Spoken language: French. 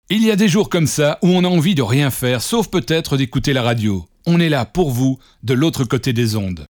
Il y a des jours comme ça où on a envie de rien faire, sauf peut-être d'écouter la radio. On est là pour vous, de l'autre côté des ondes.